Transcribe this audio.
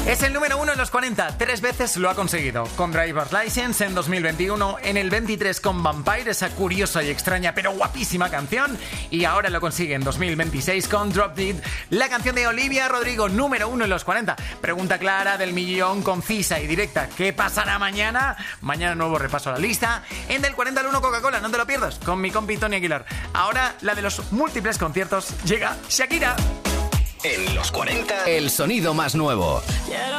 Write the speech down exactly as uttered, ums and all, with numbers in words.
Es el número uno en los cuarenta, tres veces lo ha conseguido. Con Driver's License en dos mil veintiuno, en el veintitrés con Vampire, esa curiosa y extraña pero guapísima canción. Y ahora lo consigue en dos mil veintiséis con Drop Dead, la canción de Olivia Rodrigo, número uno en los cuarenta. Pregunta clara del millón, concisa y directa. ¿Qué pasará mañana? Mañana nuevo repaso a la lista. En del cuarenta al uno Coca-Cola, no te lo pierdas, con mi compi Tony Aguilar. Ahora la de los múltiples conciertos, llega Shakira. En los cuarenta, el sonido más nuevo. Quiero